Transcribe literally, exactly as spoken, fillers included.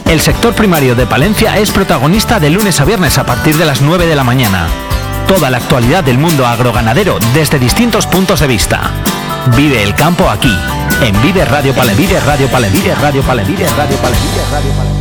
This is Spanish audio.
El sector primario de Palencia es protagonista de lunes a viernes a partir de las nueve de la mañana. Toda la actualidad del mundo agroganadero desde distintos puntos de vista. Vive el campo aquí, en Vive Radio Palencia. Vive Radio Palencia. Vive Radio Palencia. Vive Radio Palencia.